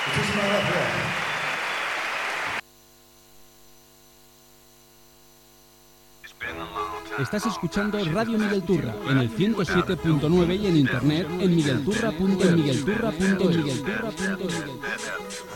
Muchísimas gracias. Estás escuchando Radio Miguel Turra en el 107.9 y en internet en miguelturra.es.